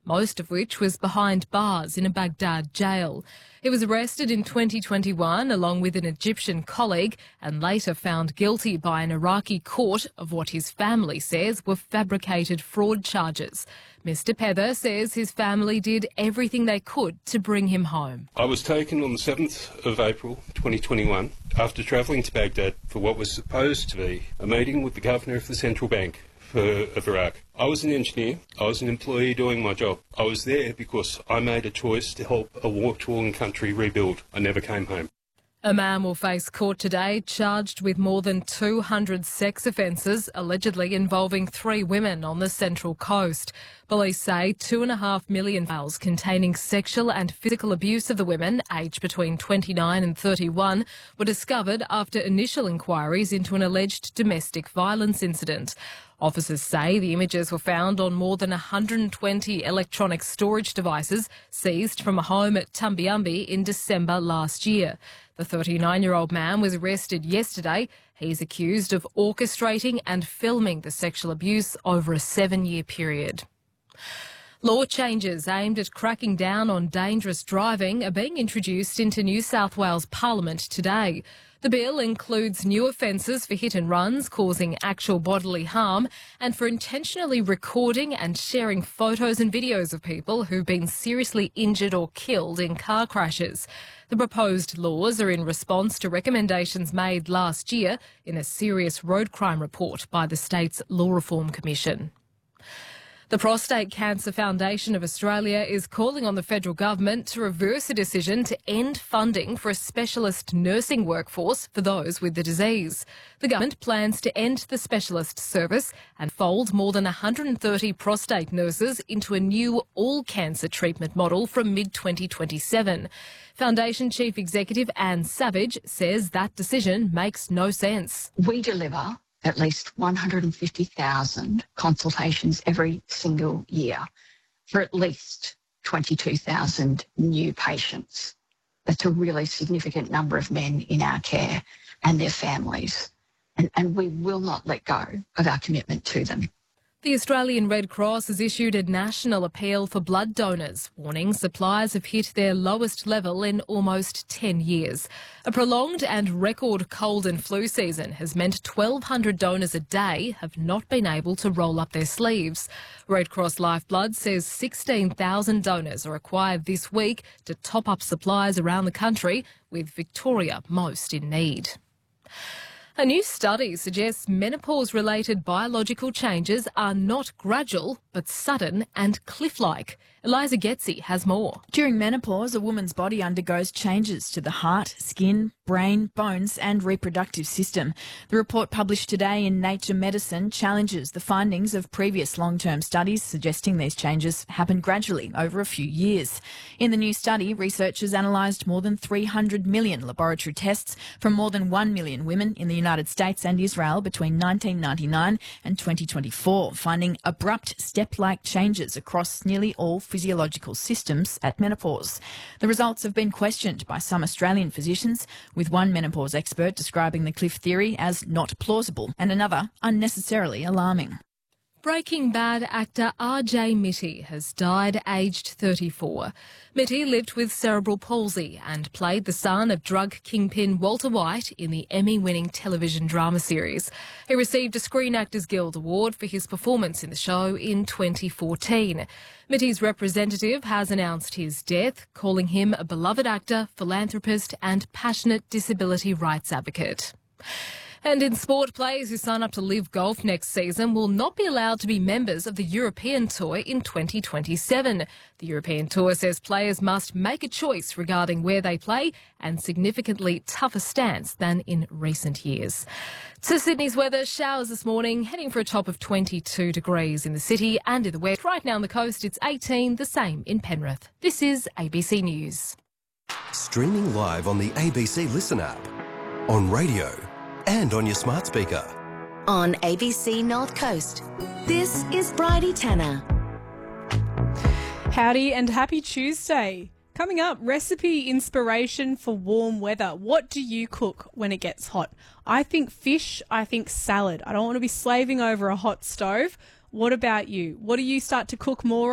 most of which was behind bars in a Baghdad jail. He was arrested in 2021 along with an Egyptian colleague and later found guilty by an Iraqi court of what his family says were fabricated fraud charges. Mr. Pether says his family did everything they could to bring him home. I was taken on the 7th of April 2021 after travelling to Baghdad for what was supposed to be a meeting with the Governor of the Central Bank of Iraq. I was an engineer. I was an employee doing my job. I was there because I made a choice to help a war-torn country rebuild. I never came home. A man will face court today charged with more than 200 sex offences, allegedly involving 3 women on the Central Coast. Police say 2.5 million files containing sexual and physical abuse of the women, aged between 29 and 31, were discovered after initial inquiries into an alleged domestic violence incident. Officers say the images were found on more than 120 electronic storage devices seized from a home at Tumbiumbi in December last year. The 39-year-old man was arrested yesterday. He's accused of orchestrating and filming the sexual abuse over a 7-year period. Law changes aimed at cracking down on dangerous driving are being introduced into New South Wales Parliament today. The bill includes new offences for hit and runs causing actual bodily harm and for intentionally recording and sharing photos and videos of people who've been seriously injured or killed in car crashes. The proposed laws are in response to recommendations made last year in a serious road crime report by the state's Law Reform Commission. The Prostate Cancer Foundation of Australia is calling on the federal government to reverse a decision to end funding for a specialist nursing workforce for those with the disease. The government plans to end the specialist service and fold more than 130 prostate nurses into a new all-cancer treatment model from mid-2027. Foundation Chief Executive Anne Savage says that decision makes no sense. We deliver at least 150,000 consultations every single year for at least 22,000 new patients. That's a really significant number of men in our care and their families. And we will not let go of our commitment to them. The Australian Red Cross has issued a national appeal for blood donors, warning supplies have hit their lowest level in almost 10 years. A prolonged and record cold and flu season has meant 1,200 donors a day have not been able to roll up their sleeves. Red Cross Lifeblood says 16,000 donors are required this week to top up supplies around the country, with Victoria most in need. A new study suggests menopause-related biological changes are not gradual but sudden and cliff-like. Eliza Getzi has more. During menopause, a woman's body undergoes changes to the heart, skin, brain, bones and reproductive system. The report published today in Nature Medicine challenges the findings of previous long-term studies suggesting these changes happen gradually over a few years. In the new study, researchers analysed more than 300 million laboratory tests from more than 1 million women in the United States and Israel between 1999 and 2024, finding abrupt step-like changes across nearly all physiological systems at menopause. The results have been questioned by some Australian physicians, with one menopause expert describing the cliff theory as not plausible and another unnecessarily alarming. Breaking Bad actor RJ Mitte has died aged 34. Mitte lived with cerebral palsy and played the son of drug kingpin Walter White in the Emmy-winning television drama series. He received a Screen Actors Guild Award for his performance in the show in 2014. Mitte's representative has announced his death, calling him a beloved actor, philanthropist and passionate disability rights advocate. And in sport, players who sign up to Live Golf next season will not be allowed to be members of the European Tour in 2027. The European Tour says players must make a choice regarding where they play and significantly tougher stance than in recent years. To Sydney's weather, showers this morning, heading for a top of 22 degrees in the city and in the west. Right now on the coast, it's 18, the same in Penrith. This is ABC News. Streaming live on the ABC Listen app, on radio and on your smart speaker. On ABC North Coast, this is Bridie Tanner. Howdy and happy Tuesday. Coming up, recipe inspiration for warm weather. What do you cook when it gets hot? I think fish, I think salad. I don't want to be slaving over a hot stove. What about you? What do you start to cook more